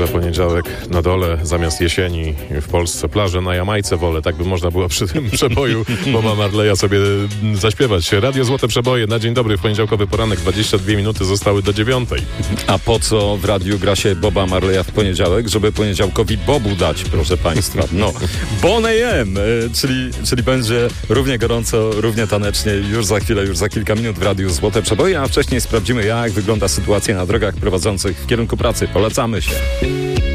za poniedziałek na dole, zamiast jesieni w Polsce plaże na Jamajce wolę. Tak by można było przy tym przeboju Boba Marleya sobie zaśpiewać. Radio Złote Przeboje na dzień dobry w poniedziałkowy poranek. 22 minuty zostały do 9. A po co w radiu gra się Boba Marleya w poniedziałek? Żeby poniedziałkowi Bobu dać, proszę państwa. No, Bon AM, czyli będzie równie gorąco, równie tanecznie już za chwilę, już za kilka minut w radiu Złote Przeboje, a wcześniej sprawdzimy, jak wygląda sytuacja na drogach prowadzących w kierunku pracy. Polecamy się.